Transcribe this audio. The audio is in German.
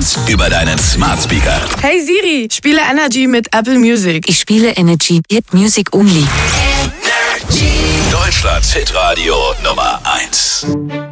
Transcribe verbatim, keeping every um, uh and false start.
eins über deinen Smart Speaker. Hey Siri, spiele Energy mit Apple Music. Ich spiele Energy, Hit Music Only. Deutschlands Hitradio Nummer eins.